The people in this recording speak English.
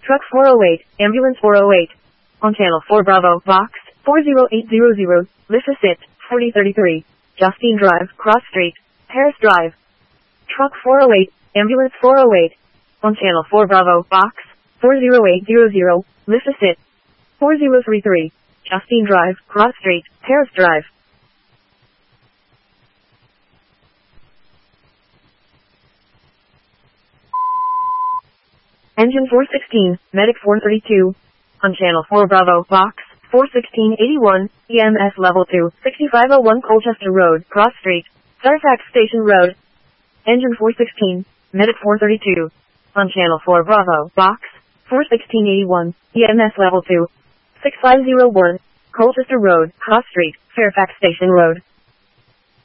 Truck 408, Ambulance 408. On Channel 4 Bravo, Box 40800, Lissasit, 4033. Justine Drive, Cross Street, Paris Drive. Truck 408, Ambulance 408. On Channel 4 Bravo, Box 40800, Lissasit, 4033. Justine Drive, Cross Street, Paris Drive. Engine 416, Medic 432. On Channel 4 Bravo, Box 41681, EMS Level 2, 6501 Colchester Road, Cross Street, Fairfax Station Road. Engine 416, Medic 432. On Channel 4 Bravo, Box 41681, EMS Level 2, 6501, Colchester Road, Cross Street, Fairfax Station Road.